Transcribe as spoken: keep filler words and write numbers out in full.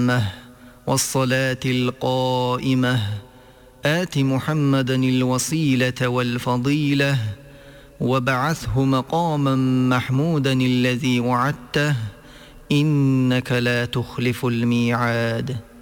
التامة والصلاة القائمة آت محمدا الوسيلة والفضيلة وابعثه مقاما محمودا الذي وعدته إنك لا تخلف الميعاد.